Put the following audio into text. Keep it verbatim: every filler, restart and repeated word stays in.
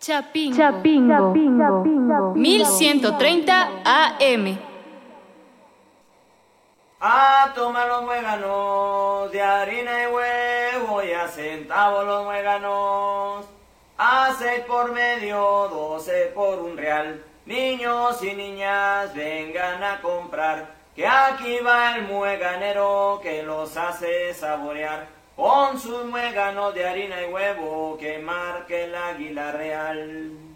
Chapingo. Chapingo. Chapingo. mil ciento treinta A M. A tomar los muéganos de harina y huevo y a centavos los muéganos. A seis por medio, doce por un real. Niños y niñas vengan a comprar, que aquí va el mueganero que los hace saborear. Con sus muéganos de harina y huevo que marque el águila real.